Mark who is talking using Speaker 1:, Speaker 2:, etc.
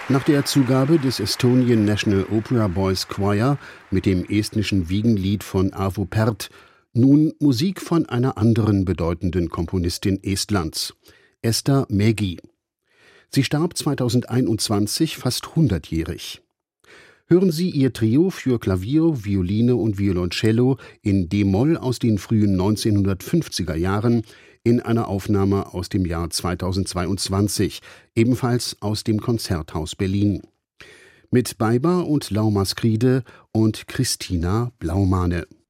Speaker 1: Nach der Zugabe des Estonian National Opera Boys Choir mit dem estnischen Wiegenlied von Arvo Pärt nun Musik von einer anderen bedeutenden Komponistin Estlands, Ester Mägi. Sie starb 2021 fast 100-jährig. Hören Sie ihr Trio für Klavier, Violine und Violoncello in d-Moll aus den frühen 1950er Jahren in einer Aufnahme aus dem Jahr 2022, ebenfalls aus dem Konzerthaus Berlin. Mit Beiber und Lauma Skride und Christina Blaumane.